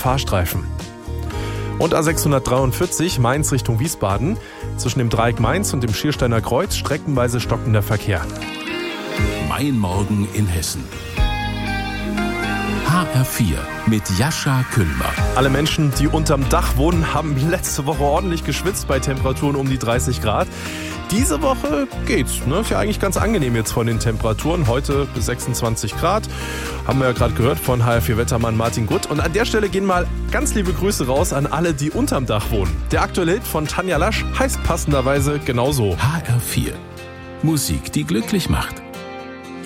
Fahrstreifen. Und A643 Mainz Richtung Wiesbaden. Zwischen dem Dreieck Mainz und dem Schiersteiner Kreuz streckenweise stockender Verkehr. Mein Morgen in Hessen. HR4 mit Jascha Küllmer. Alle Menschen, die unterm Dach wohnen, haben letzte Woche ordentlich geschwitzt bei Temperaturen um die 30 Grad. Diese Woche geht's, ne? Ist ja eigentlich ganz angenehm jetzt von den Temperaturen. Heute bis 26 Grad. Haben wir ja gerade gehört von HR4-Wettermann Martin Gutt. Und an der Stelle gehen mal ganz liebe Grüße raus an alle, die unterm Dach wohnen. Der aktuelle Hit von Tanja Lasch heißt passenderweise genauso. HR4. Musik, die glücklich macht.